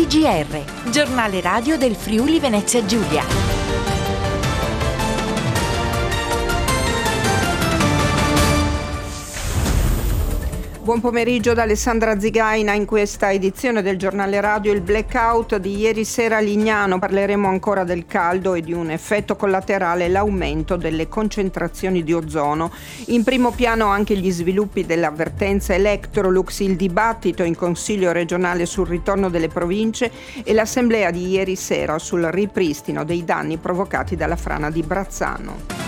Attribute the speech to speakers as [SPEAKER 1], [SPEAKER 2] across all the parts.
[SPEAKER 1] TGR, giornale radio del Friuli Venezia Giulia.
[SPEAKER 2] Buon pomeriggio da Alessandra Zigaina. In questa edizione del giornale radio il blackout di ieri sera a Lignano. Parleremo ancora del caldo e di un effetto collaterale, l'aumento delle concentrazioni di ozono. In primo piano anche gli sviluppi dell'avvertenza Electrolux, il dibattito in Consiglio regionale sul ritorno delle province e l'assemblea di ieri sera sul ripristino dei danni provocati dalla frana di Brazzano.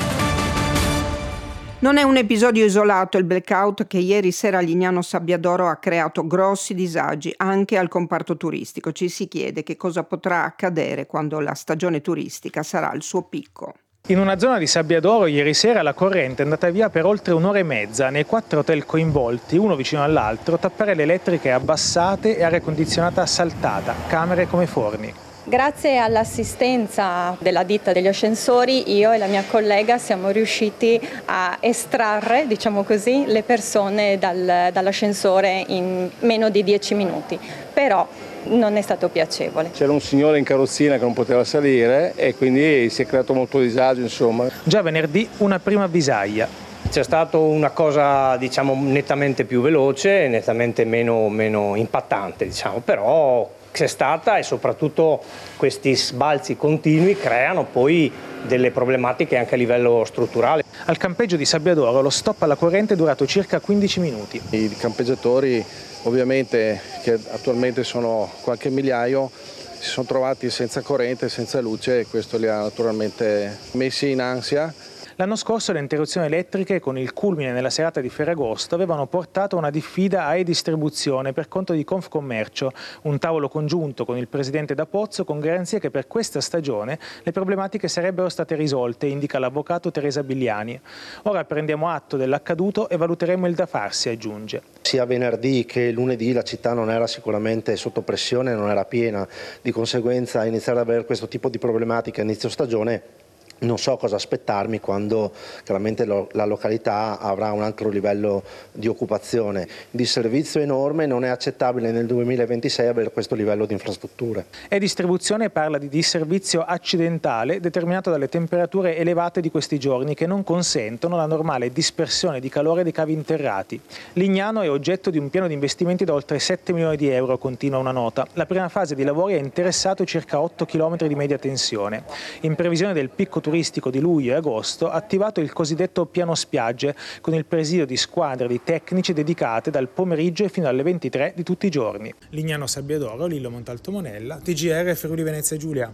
[SPEAKER 2] Non è un episodio isolato il blackout che ieri sera a Lignano Sabbiadoro ha creato grossi disagi anche al comparto turistico. Ci si chiede che cosa potrà accadere quando la stagione turistica sarà al suo picco.
[SPEAKER 3] In una zona di Sabbiadoro ieri sera la corrente è andata via per oltre un'ora e mezza. Nei 4 hotel coinvolti, uno vicino all'altro, tapparelle elettriche abbassate e aria condizionata saltata, camere come forni.
[SPEAKER 4] Grazie all'assistenza della ditta degli ascensori, io e la mia collega siamo riusciti a estrarre, diciamo così, le persone dall'ascensore in meno di 10 minuti, però non è stato piacevole.
[SPEAKER 5] C'era un signore in carrozzina che non poteva salire e quindi si è creato molto disagio, insomma.
[SPEAKER 3] Già venerdì una prima avvisaglia.
[SPEAKER 6] C'è stata una cosa, diciamo, nettamente più veloce, nettamente meno impattante, diciamo, però c'è stata, e soprattutto questi sbalzi continui creano poi delle problematiche anche a livello strutturale.
[SPEAKER 3] Al campeggio di Sabbiadoro lo stop alla corrente è durato circa 15 minuti.
[SPEAKER 5] I campeggiatori, ovviamente, che attualmente sono qualche migliaio, si sono trovati senza corrente, senza luce, e questo li ha naturalmente messi in ansia.
[SPEAKER 3] L'anno scorso le interruzioni elettriche, con il culmine nella serata di Ferragosto, avevano portato a una diffida a e-distribuzione per conto di Confcommercio, un tavolo congiunto con il presidente D'Apozzo con garanzie che per questa stagione le problematiche sarebbero state risolte, indica l'avvocato Teresa Bigliani. Ora prendiamo atto dell'accaduto e valuteremo il da farsi, aggiunge.
[SPEAKER 7] Sia venerdì che lunedì la città non era sicuramente sotto pressione, non era piena, di conseguenza iniziare ad avere questo tipo di problematiche a inizio stagione. Non so cosa aspettarmi quando chiaramente la località avrà un altro livello di occupazione. Di servizio enorme, non è accettabile nel 2026 avere questo livello di infrastrutture.
[SPEAKER 3] E distribuzione parla di disservizio accidentale determinato dalle temperature elevate di questi giorni che non consentono la normale dispersione di calore dei cavi interrati. Lignano è oggetto di un piano di investimenti da oltre 7 milioni di euro, continua una nota. La prima fase di lavori ha interessato circa 8 km di media tensione. In previsione del picco turistico di luglio e agosto, ha attivato il cosiddetto piano spiagge con il presidio di squadre di tecnici dedicate dal pomeriggio e fino alle 23 di tutti i giorni. Lignano Sabbiadoro, Lillo Montalto Monella, TGR Friuli Venezia Giulia.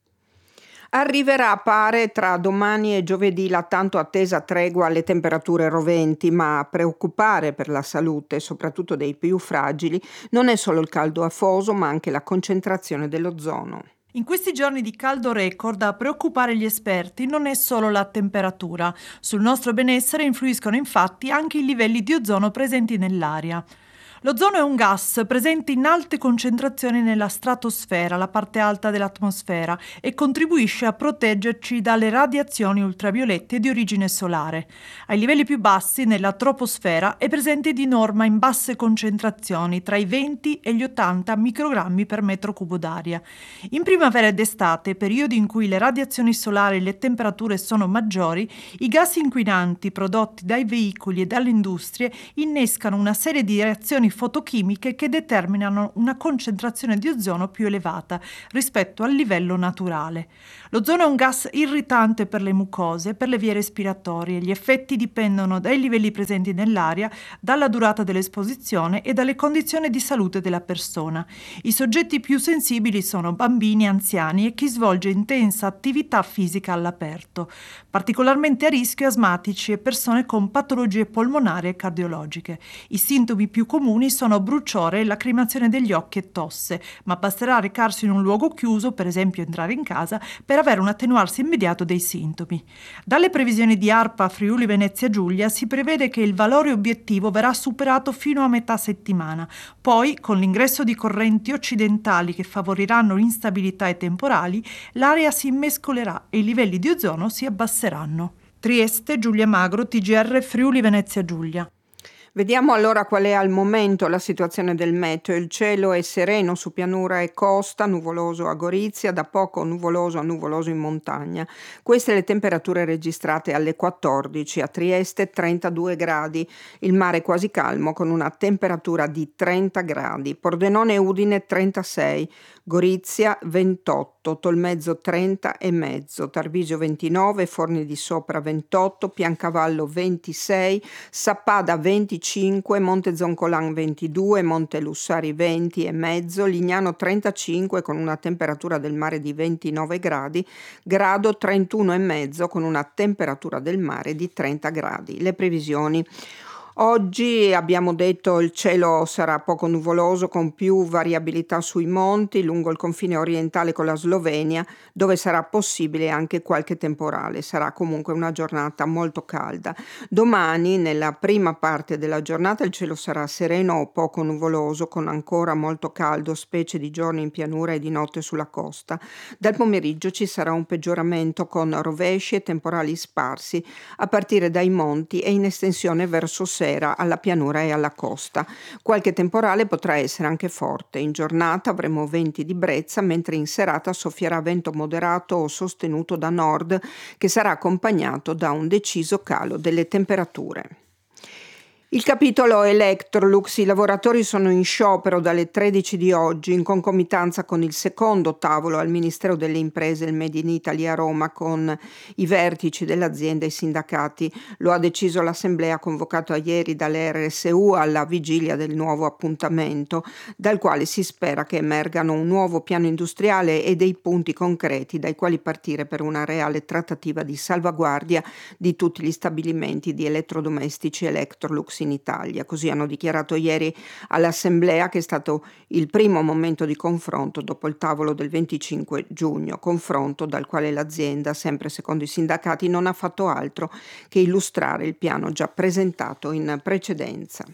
[SPEAKER 2] Arriverà, pare, tra domani e giovedì la tanto attesa tregua alle temperature roventi, ma a preoccupare per la salute, soprattutto dei più fragili, non è solo il caldo afoso, ma anche la concentrazione dell'ozono.
[SPEAKER 8] In questi giorni di caldo record a preoccupare gli esperti non è solo la temperatura. Sul nostro benessere influiscono infatti anche i livelli di ozono presenti nell'aria. L'ozono è un gas presente in alte concentrazioni nella stratosfera, la parte alta dell'atmosfera, e contribuisce a proteggerci dalle radiazioni ultraviolette di origine solare. Ai livelli più bassi, nella troposfera, è presente di norma in basse concentrazioni, tra i 20 e gli 80 microgrammi per metro cubo d'aria. In primavera ed estate, periodi in cui le radiazioni solari e le temperature sono maggiori, i gas inquinanti prodotti dai veicoli e dalle industrie innescano una serie di reazioni fotochimiche che determinano una concentrazione di ozono più elevata rispetto al livello naturale. L'ozono è un gas irritante per le mucose e per le vie respiratorie. Gli effetti dipendono dai livelli presenti nell'aria, dalla durata dell'esposizione e dalle condizioni di salute della persona. I soggetti più sensibili sono bambini, anziani e chi svolge intensa attività fisica all'aperto. Particolarmente a rischio asmatici e persone con patologie polmonari e cardiologiche. I sintomi più comuni sono bruciore, lacrimazione degli occhi e tosse, ma basterà recarsi in un luogo chiuso, per esempio entrare in casa, per avere un attenuarsi immediato dei sintomi. Dalle previsioni di ARPA Friuli Venezia Giulia si prevede che il valore obiettivo verrà superato fino a metà settimana. Poi, con l'ingresso di correnti occidentali che favoriranno instabilità e temporali, l'area si immescolerà e i livelli di ozono si abbasseranno. Trieste, Giulia Magro, TGR Friuli Venezia Giulia.
[SPEAKER 2] Vediamo allora qual è al momento la situazione del meteo. Il cielo è sereno su pianura e costa, nuvoloso a Gorizia, da poco nuvoloso a nuvoloso in montagna. Queste le temperature registrate alle 14, a Trieste 32 gradi, il mare quasi calmo con una temperatura di 30 gradi, Pordenone e Udine 36, Gorizia 28, Tolmezzo 30,5, Tarvisio 29, Forni di Sopra 28, Piancavallo 26, Sappada 25, Monte Zoncolan 22, Monte Lussari 20,5, Lignano 35 con una temperatura del mare di 29 gradi, Grado 31,5 con una temperatura del mare di 30 gradi. Le previsioni. Oggi abbiamo detto il cielo sarà poco nuvoloso con più variabilità sui monti lungo il confine orientale con la Slovenia, dove sarà possibile anche qualche temporale. Sarà comunque una giornata molto calda. Domani, nella prima parte della giornata, il cielo sarà sereno o poco nuvoloso con ancora molto caldo, specie di giorno in pianura e di notte sulla costa. Dal pomeriggio ci sarà un peggioramento con rovesci e temporali sparsi a partire dai monti e in estensione verso sera alla pianura e alla costa. Qualche temporale potrà essere anche forte. In giornata avremo venti di brezza, mentre in serata soffierà vento moderato o sostenuto da nord, che sarà accompagnato da un deciso calo delle temperature. Il capitolo Electrolux, i lavoratori sono in sciopero dalle 13 di oggi in concomitanza con il secondo tavolo al Ministero delle Imprese, il Made in Italy a Roma, con i vertici dell'azienda e i sindacati. Lo ha deciso l'assemblea convocata ieri dalle RSU alla vigilia del nuovo appuntamento, dal quale si spera che emergano un nuovo piano industriale e dei punti concreti dai quali partire per una reale trattativa di salvaguardia di tutti gli stabilimenti di elettrodomestici Electrolux in Italia. Così hanno dichiarato ieri all'Assemblea, che è stato il primo momento di confronto dopo il tavolo del 25 giugno, confronto dal quale l'azienda, sempre secondo i sindacati, non ha fatto altro che illustrare il piano già presentato in precedenza.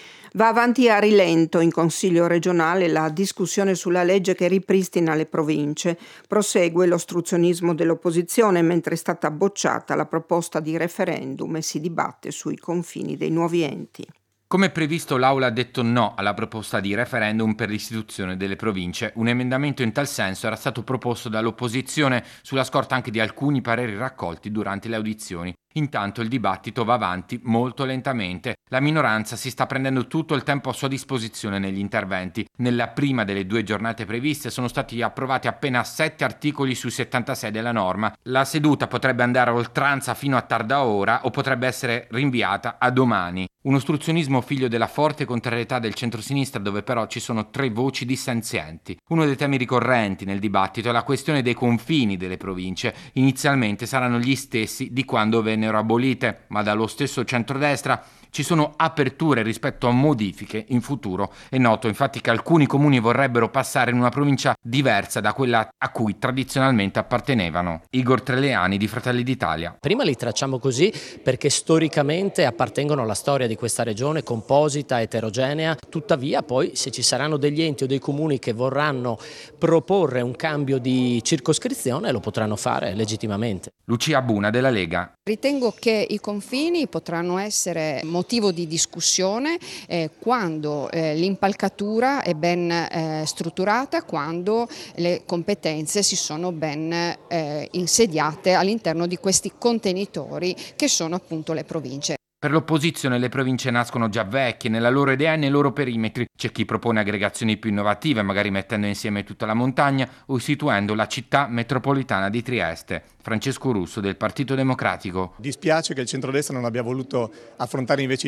[SPEAKER 2] Va avanti a rilento in Consiglio regionale la discussione sulla legge che ripristina le province. Prosegue l'ostruzionismo dell'opposizione mentre è stata bocciata la proposta di referendum e si dibatte sui confini dei nuovi enti.
[SPEAKER 9] Come previsto, l'Aula ha detto no alla proposta di referendum per l'istituzione delle province. Un emendamento in tal senso era stato proposto dall'opposizione sulla scorta anche di alcuni pareri raccolti durante le audizioni. Intanto il dibattito va avanti molto lentamente. La minoranza si sta prendendo tutto il tempo a sua disposizione negli interventi. Nella prima delle 2 giornate previste sono stati approvati appena 7 articoli sui 76 della norma. La seduta potrebbe andare a oltranza fino a tarda ora o potrebbe essere rinviata a domani. Un ostruzionismo figlio della forte contrarietà del centrosinistra, dove però ci sono 3 voci dissenzienti. Uno dei temi ricorrenti nel dibattito è la questione dei confini delle province. Inizialmente saranno gli stessi di quando vennero abolite, ma dallo stesso centrodestra ci sono aperture rispetto a modifiche in futuro. È noto infatti che alcuni comuni vorrebbero passare in una provincia diversa da quella a cui tradizionalmente appartenevano. Igor Treleani di Fratelli d'Italia.
[SPEAKER 10] Prima li tracciamo così perché storicamente appartengono alla storia di questa regione composita, eterogenea. Tuttavia poi se ci saranno degli enti o dei comuni che vorranno proporre un cambio di circoscrizione lo potranno fare legittimamente.
[SPEAKER 9] Lucia Buna della Lega.
[SPEAKER 11] Ritengo che i confini potranno essere motivo di discussione quando l'impalcatura è ben strutturata, quando le competenze si sono ben insediate all'interno di questi contenitori che sono appunto le province.
[SPEAKER 9] Per l'opposizione le province nascono già vecchie nella loro idea e nei loro perimetri. C'è chi propone aggregazioni più innovative, magari mettendo insieme tutta la montagna o istituendo la città metropolitana di Trieste. Francesco Russo del Partito Democratico.
[SPEAKER 12] Dispiace che il centrodestra non abbia voluto affrontare invece